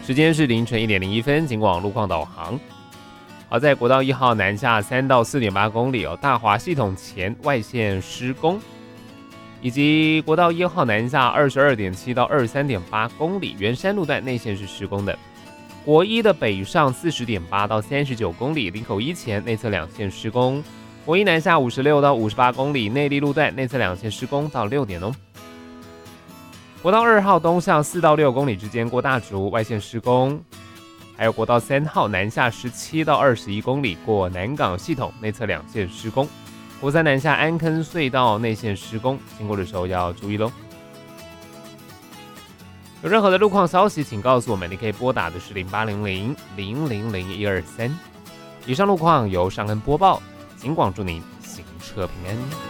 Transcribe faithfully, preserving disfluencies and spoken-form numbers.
时间是凌晨一点零一分，警广路况导航。好，在国道一号南下三到四点八公里哦，大华系统前外线施工，以及国道一号南下二十二点七到二十三点八公里，圆山路段内线是施工的。国一的北上四十点八到三十九公里，林口一前内侧两线施工。国一南下五十六到五十八公里，内坜路段内侧两线施工到六点哦。国道二号东向四到六公里之间过大竹外线施工。还有国道三号南下十七到二十一公里过南港系统内侧两线施工，国三南下安坑隧道内线施工，经过的时候要注意咯。有任何的路况消息，请告诉我们，你可以拨打的是零八零零零零零一二三。以上路况由尚恩播报，警广祝您行车平安。